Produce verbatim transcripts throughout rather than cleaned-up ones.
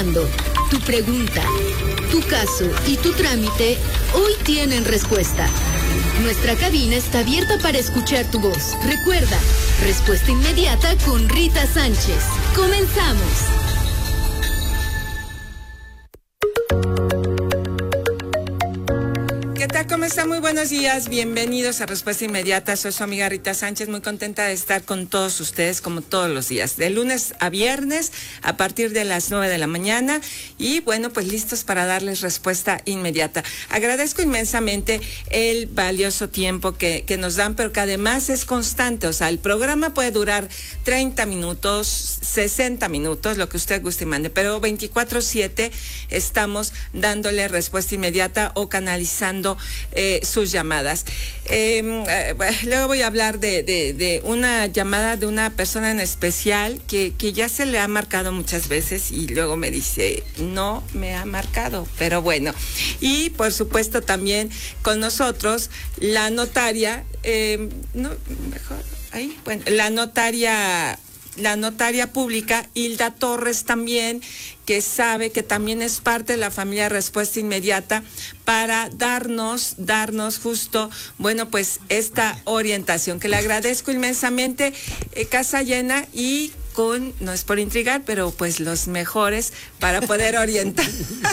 escuchando. Tu pregunta, tu caso y tu trámite hoy tienen respuesta. Nuestra cabina está abierta para escuchar tu voz. Recuerda, respuesta inmediata con Rita Sánchez. Comenzamos. ¿Qué tal? ¿Cómo están? Muy buenos días. Bienvenidos a Respuesta Inmediata. Soy su amiga Rita Sánchez, muy contenta de estar con todos ustedes como todos los días, de lunes a viernes a partir de las nueve de la mañana y bueno, pues listos para darles respuesta inmediata. Agradezco inmensamente el valioso tiempo que, que nos dan, pero que además es constante. O sea, el programa puede durar treinta minutos, sesenta minutos, lo que usted guste y mande, pero veinticuatro siete estamos dándole respuesta inmediata o canalizando Eh, sus llamadas. Eh, eh, luego voy a hablar de, de, de una llamada de una persona en especial que, que ya se le ha marcado muchas veces y luego me dice, no me ha marcado, pero bueno. Y por supuesto también con nosotros la notaria, eh, no, mejor, ahí, bueno, la notaria... la notaria pública Hilda Torres también, que sabe que también es parte de la familia Respuesta Inmediata para darnos, darnos justo, bueno, pues esta orientación, que le agradezco inmensamente, eh, casa llena y con, no es por intrigar, pero pues los mejores para poder orientar.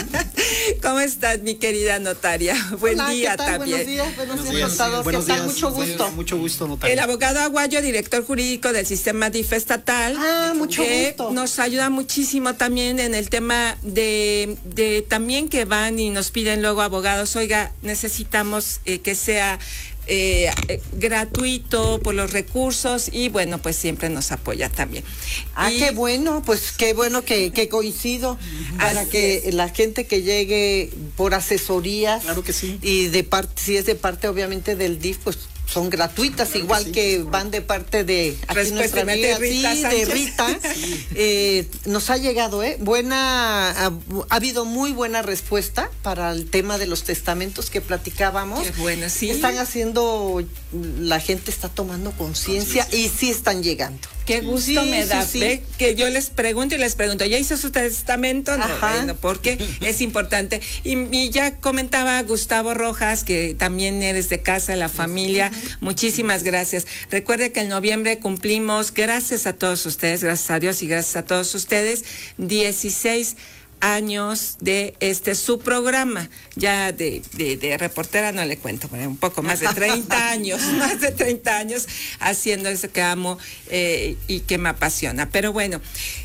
¿Cómo estás, mi querida notaria? Buen Hola, día ¿qué tal? también. Buenos días, buenos, buenos días, días, contador. buenos ¿Qué tal? días, Mucho gusto. Mucho gusto, notaria. El abogado Aguayo, director jurídico del sistema D I F estatal. Ah, mucho que gusto. Nos ayuda muchísimo también en el tema de, de también que van y nos piden luego abogados, oiga, necesitamos eh, que sea Eh, eh, gratuito por los recursos y bueno, pues siempre nos apoya también. Ah, y, qué bueno, pues qué bueno que, que coincido para que es. la gente que llegue por asesorías. Claro que sí. Y de parte, si es de parte obviamente del D I F, pues son gratuitas, claro igual que, sí, que van de parte de aquí nuestra amiga, Rita sí, Sánchez. de Rita. Sí. Eh, nos ha llegado, ¿eh? Buena, ha, ha habido muy buena respuesta para el tema de los testamentos que platicábamos. Qué bueno, sí. Están haciendo, la gente está tomando conciencia y sí están llegando. Qué gusto sí, me da, sí, sí. ¿ve? Que yo les pregunto y les pregunto, ¿ya hizo su testamento? No, Ajá. bueno, porque es importante. Y, y ya comentaba Gustavo Rojas, que también eres de casa, de la familia. Uh-huh. Muchísimas gracias. Recuerde que en noviembre cumplimos, gracias a todos ustedes, gracias a Dios y gracias a todos ustedes, dieciséis años de este su programa. Ya de, de, de reportera no le cuento, pero un poco más de treinta años, más de treinta años haciendo eso que amo eh, y que me apasiona. Pero bueno,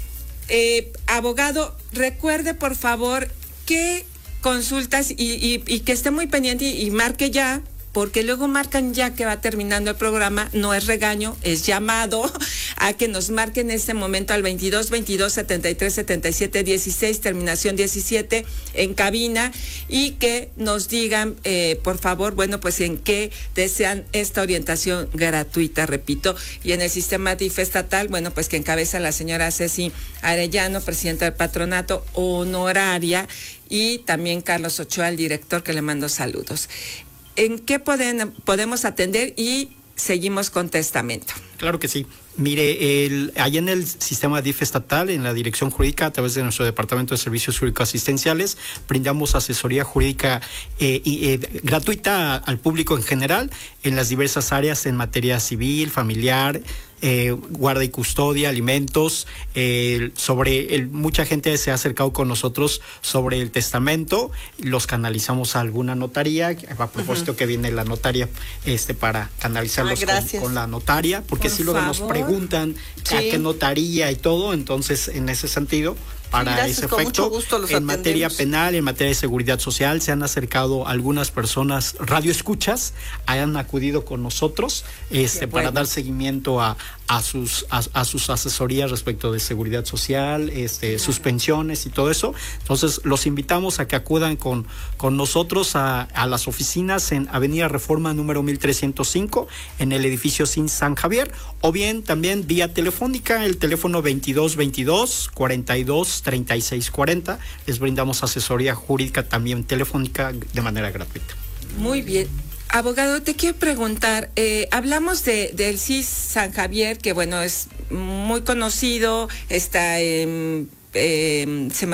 eh, abogado, recuerde por favor que consultas y, y, y que esté muy pendiente y, y marque ya, porque luego marcan ya que va terminando el programa, no es regaño, es llamado a que nos marquen en este momento al veintidós, veintidós, setenta y tres, setenta y siete, dieciséis, terminación diecisiete, en cabina, y que nos digan, eh, por favor, bueno, pues en qué desean esta orientación gratuita, repito, y en el sistema D I F estatal, bueno, pues que encabeza la señora Ceci Arellano, presidenta del patronato honoraria, y también Carlos Ochoa, el director, que le mando saludos. ¿En qué pueden, podemos atender y seguimos con testamento? Claro que sí. Mire, el, allá en el sistema D I F estatal, en la dirección jurídica, a través de nuestro Departamento de Servicios Jurídicos Asistenciales, brindamos asesoría jurídica eh, y, eh, gratuita al público en general en las diversas áreas en materia civil, familiar, eh, guarda y custodia, alimentos, eh, sobre el, mucha gente se ha acercado con nosotros sobre el testamento, los canalizamos a alguna notaría, a propósito uh-huh. que viene la notaria este para canalizarlos ah, con, con la notaria, porque Por si luego favor. nos preguntan sí. a qué notaría y todo, entonces en ese sentido para sí, ese con efecto, mucho gusto los en atendemos. materia penal, en materia de seguridad social, se han acercado algunas personas radioescuchas, hayan acudido con nosotros este, bueno. para dar seguimiento a, a sus a, a sus asesorías respecto de seguridad social, este, claro. sus pensiones y todo eso. Entonces los invitamos a que acudan con, con nosotros a, a las oficinas en Avenida Reforma número mil trescientos cinco, en el edificio Sin San Javier, o bien también vía telefónica, el teléfono veintidós veintidós, cuarenta y dos, treinta y seis cuarenta. Les brindamos asesoría jurídica también telefónica de manera gratuita. Muy bien. Abogado, te quiero preguntar, eh, hablamos de, del C I S San Javier, que bueno, es muy conocido, está en, eh, se me